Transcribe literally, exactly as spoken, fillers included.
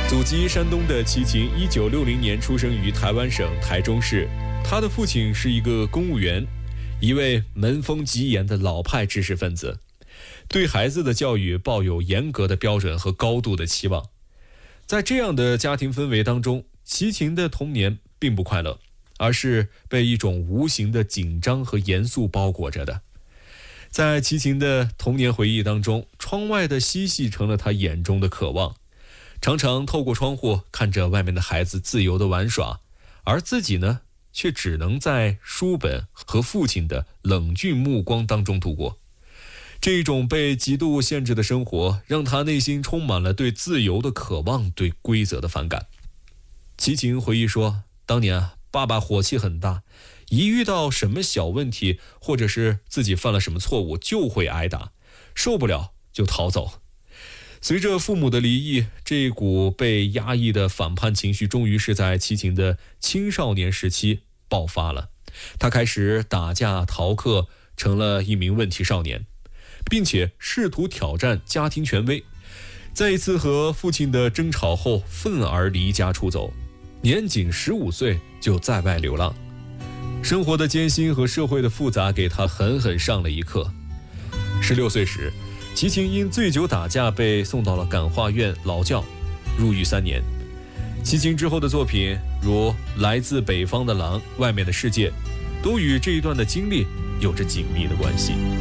祖籍山东的齐秦，一九六零年出生于台湾省台中市。他的父亲是一个公务员，一位门风极严的老派知识分子，对孩子的教育抱有严格的标准和高度的期望。在这样的家庭氛围当中，齐秦的童年并不快乐，而是被一种无形的紧张和严肃包裹着的。在齐秦的童年回忆当中，窗外的嬉戏成了他眼中的渴望，常常透过窗户看着外面的孩子自由的玩耍，而自己呢，却只能在书本和父亲的冷峻目光当中度过。这种被极度限制的生活，让他内心充满了对自由的渴望，对规则的反感。齐秦回忆说，当年啊，爸爸火气很大，一遇到什么小问题，或者是自己犯了什么错误，就会挨打，受不了就逃走。随着父母的离异，这一股被压抑的反叛情绪终于是在齐秦的青少年时期爆发了。他开始打架逃课，成了一名问题少年，并且试图挑战家庭权威。在一次和父亲的争吵后，愤而离家出走，年仅十五岁就在外流浪。生活的艰辛和社会的复杂给他狠狠上了一课。十六岁时，齐秦因醉酒打架被送到了感化院劳教，入狱三年。齐秦之后的作品如《来自北方的狼》《外面的世界》，都与这一段的经历有着紧密的关系。